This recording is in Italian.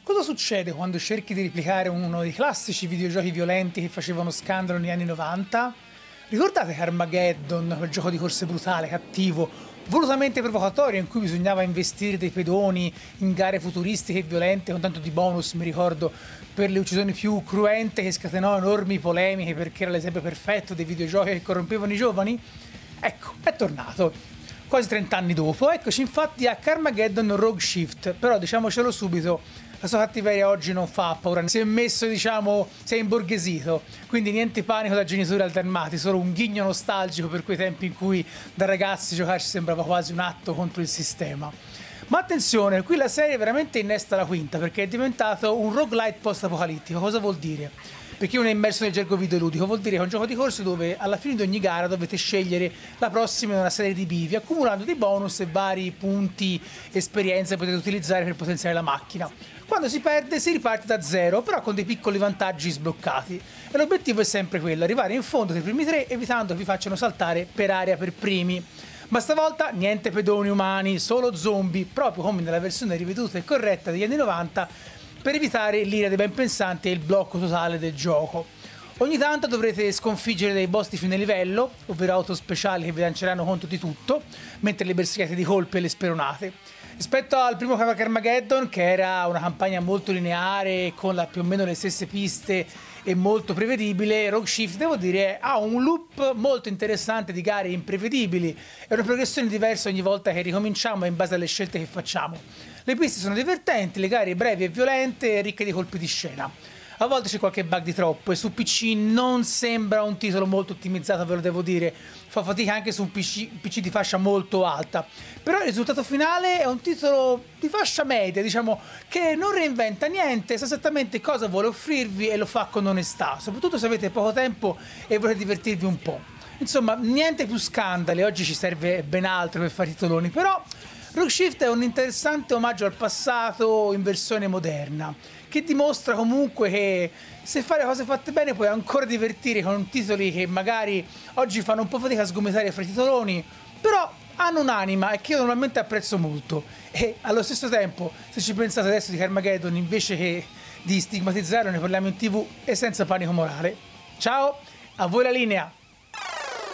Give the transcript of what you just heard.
Cosa succede quando cerchi di replicare uno dei classici videogiochi violenti che facevano scandalo negli anni 90? Ricordate Carmageddon, quel gioco di corse brutale, cattivo, volutamente provocatorio in cui bisognava investire dei pedoni in gare futuristiche e violente con tanto di bonus, mi ricordo, per le uccisioni più cruente che scatenò enormi polemiche perché era l'esempio perfetto dei videogiochi che corrompevano i giovani? Ecco, è tornato. Quasi 30 anni dopo, eccoci infatti a Carmageddon Rogue Shift, però diciamocelo subito, la sua cattiveria oggi non fa paura, si è messo, si è imborghesito, quindi niente panico da genitori alternati, solo un ghigno nostalgico per quei tempi in cui da ragazzi giocarci sembrava quasi un atto contro il sistema. Ma attenzione, qui la serie veramente innesta la quinta perché è diventato un roguelite post-apocalittico. Cosa vuol dire? Per chi non è immerso nel gergo videoludico, vuol dire che è un gioco di corse dove alla fine di ogni gara dovete scegliere la prossima in una serie di bivi, accumulando dei bonus e vari punti, esperienze che potete utilizzare per potenziare la macchina. Quando si perde si riparte da zero, però con dei piccoli vantaggi sbloccati. E l'obiettivo è sempre quello, arrivare in fondo dei primi tre evitando che vi facciano saltare per aria per primi. Ma stavolta niente pedoni umani, solo zombie, proprio come nella versione riveduta e corretta degli anni 90, per evitare l'ira dei ben pensanti e il blocco totale del gioco. Ogni tanto dovrete sconfiggere dei boss di fine livello, ovvero auto speciali che vi lanceranno contro di tutto, mentre le bersagliate di colpi e le speronate. Rispetto al primo Carmageddon, che era una campagna molto lineare, con più o meno le stesse piste e molto prevedibile, Rogue Shift, devo dire, ha un loop molto interessante di gare imprevedibili e una progressione diversa ogni volta che ricominciamo in base alle scelte che facciamo. Le piste sono divertenti, le gare brevi e violente e ricche di colpi di scena. A volte c'è qualche bug di troppo e su PC non sembra un titolo molto ottimizzato, ve lo devo dire, fa fatica anche su un PC di fascia molto alta, però il risultato finale è un titolo di fascia media, diciamo, che non reinventa niente, sa esattamente cosa vuole offrirvi e lo fa con onestà, soprattutto se avete poco tempo e volete divertirvi un po'. Insomma, niente più scandali, oggi ci serve ben altro per fare titoloni, però Rogue Shift è un interessante omaggio al passato in versione moderna, che dimostra comunque che se fare cose fatte bene puoi ancora divertire con titoli che magari oggi fanno un po' fatica a sgomitare fra i titoloni, però hanno un'anima e che io normalmente apprezzo molto. E allo stesso tempo, se ci pensate adesso di Carmageddon, invece che di stigmatizzarlo, ne parliamo in TV e senza panico morale. Ciao, a voi la linea!